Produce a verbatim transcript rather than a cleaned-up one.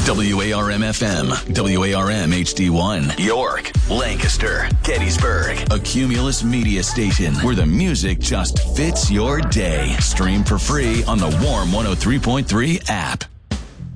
W A R M F M, W A R M H D one, York, Lancaster, Gettysburg. A Cumulus media station where the music just fits your day. Stream for free on the Warm one oh three point three app.